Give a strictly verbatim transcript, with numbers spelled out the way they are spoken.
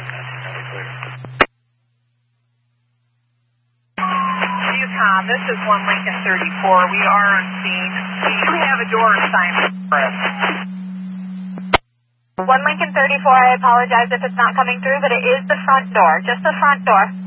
Yukon, this is one Lincoln thirty-four. We are on scene. Do you have a door assignment for us? one Lincoln thirty-four, I apologize if it's not coming through, but it is the front door, just the front door.